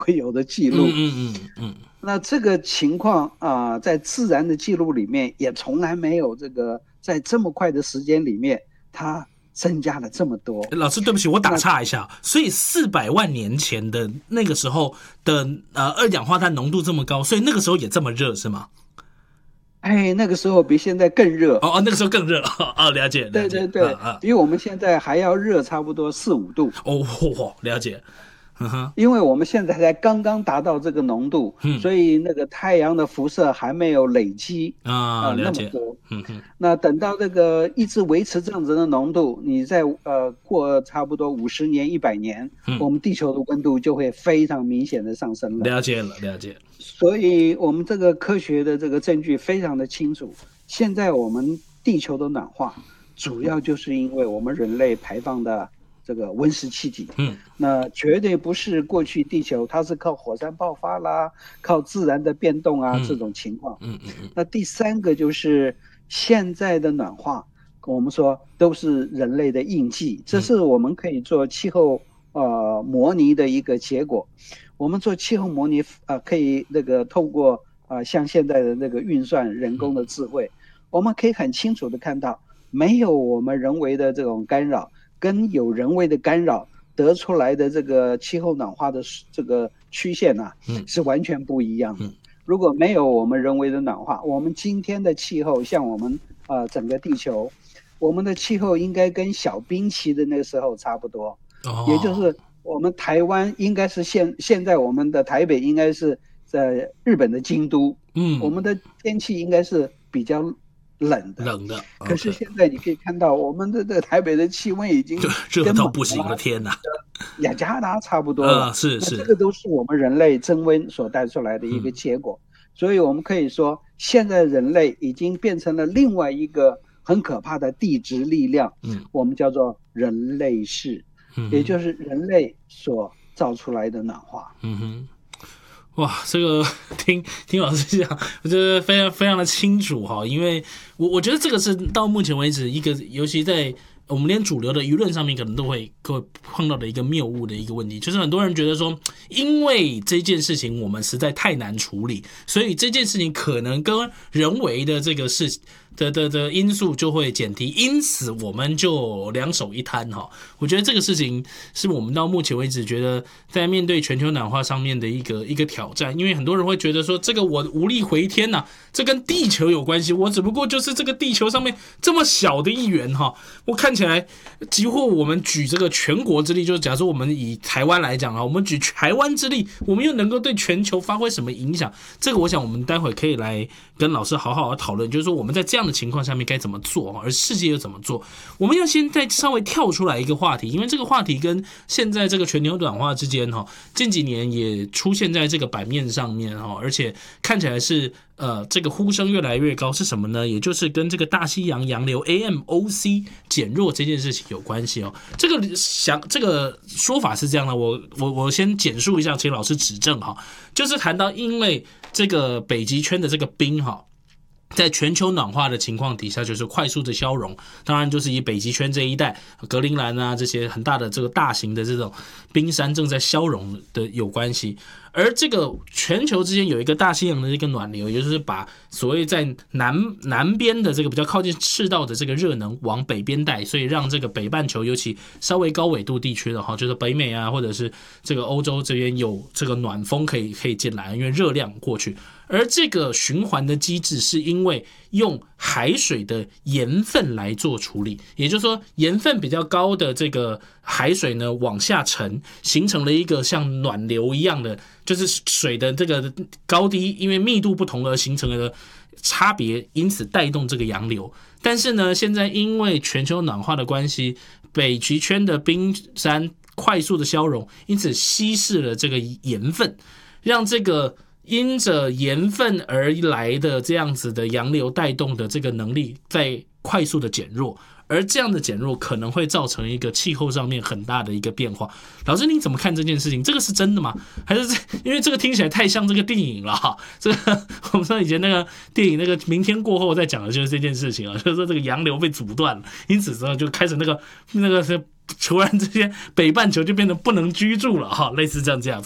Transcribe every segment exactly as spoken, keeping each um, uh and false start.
会有的记录。 嗯嗯嗯嗯， 那这个情况啊、呃在自然的记录里面也从来没有这个在这么快的时间里面，它增加了这么多。 老师，对不起，我打那岔一下。所以四百万年前的那个时候的呃二氧化碳浓度这么高，所以那个时候也这么热是吗？ 哎，那个时候比现在更热。 哦哦，那个时候更热哦，了解了对解， 对对， 啊啊， 比我们现在还要热差不多四五度。 哦，嚯了解，嗯哼， 因为我们现在才刚刚达到这个浓度， 嗯所以那个太阳的辐射还没有累积啊， 呃了解， 那么多。 嗯哼， 那等到这个一直维持这样子的浓度，你在呃过差不多五十年、一百年， 嗯， 我们地球的温度就会非常明显的上升了。 了解了了解， 所以，我们这个科学的这个证据非常的清楚。现在我们地球的暖化，主要就是因为我们人类排放的这个温室气体。 嗯那绝对不是过去地球它是靠火山爆发啦，靠自然的变动啊这嗯种情况。 嗯嗯嗯那第三个就是现在的暖化，我们说都是人类的印记，这嗯是我们可以做气候呃模拟的一个结果。我们做气候模拟，呃，可以那个透过呃像现在的那个运算人工的智慧，我们可以很清楚的看到，没有我们人为的这种干扰，跟有人为的干扰得出来的这个气候暖化的这个曲线呐、啊， 嗯是完全不一样的。 嗯如果没有我们人为的暖化，我们今天的气候像我们呃整个地球，我们的气候应该跟小冰期的那个时候差不多，也就哦， 是我们台湾应该是现现在我们的台北应该是在日本的京都，我嗯， 们的天气应该是比较冷的。 冷的可是 ，OK， 现在你可以看到，我们的这个台北的气温已经热跟马到不行了， 德拉、 天哪， 雅加达差不多了。 呃，是那这是， 个都是我们人类增温所带出来的一个嗯结果。所以我们可以说，现在人类已经变成了另外一个很可怕的地质力量， 嗯我们叫做人类世，也嗯就是人类所造出来的暖化。 嗯哼。哇，这个听听老师讲，我觉得非常非常的清楚哈，因为我我觉得这个是到目前为止一个，尤其在我们连主流的舆论上面可能都会会碰到的一个谬误的一个问题，就是很多人觉得说，因为这件事情我们实在太难处理，所以这件事情可能跟人为的这个事的的的因素就会减低，因此我们就两手一摊哈。我觉得这个事情是我们到目前为止觉得在面对全球暖化上面的一个一个挑战，因为很多人会觉得说这个我无力回天呐、啊，这跟地球有关系，我只不过就是这个地球上面这么小的一员哈，我看起来几乎我们举这个全国之力，就是假如说我们以台湾来讲啊，我们举台湾之力，我们又能够对全球发挥什么影响？这个我想我们待会可以来跟老师好好的讨论，就是说我们在这样的情况下面该怎么做，而世界又怎么做？我们要先再稍微跳出来一个话题，因为这个话题跟现在这个全球暖化之间哈，近几年也出现在这个版面上面哈，而且看起来是呃这个呼声越来越高，是什么呢？也就是跟这个大西洋洋流 A M O C 减弱这件事情有关系哦。这个想这个说法是这样的，我我我先简述一下，请老师指正哈，就是谈到因为这个北极圈的这个冰哈。在全球暖化的情况底下，就是快速的消融，当然就是以北极圈这一带，格陵兰啊这些很大的这个大型的这种冰山正在消融的有关系。而这个全球之间有一个大西洋的一个暖流，也就是把所谓在南南边的这个比较靠近赤道的这个热能往北边带，所以让这个北半球尤其稍微高纬度地区的哈，就是北美啊或者是这个欧洲这边有这个暖风可以可以进来，因为热量过去。而这个循环的机制是因为用海水的盐分来做处理，也就是说盐分比较高的这个海水呢往下沉，形成了一个像暖流一样的，就是水的这个高低因为密度不同而形成了差别，因此带动这个洋流。但是呢，现在因为全球暖化的关系，北极圈的冰山快速的消融，因此稀释了这个盐分，让这个因着盐分而来的这样子的洋流带动的这个能力在快速的减弱，而这样的减弱可能会造成一个气候上面很大的一个变化。老师，你怎么看这件事情？这个是真的吗？还是因为这个听起来太像这个电影了哈？这个我们说以前那个电影那个明天过后在讲的就是这件事情啊，就是说这个洋流被阻断了，因此之后就开始那个那个是突然之间北半球就变得不能居住了哈，类似这样这样子。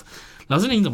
老师您怎么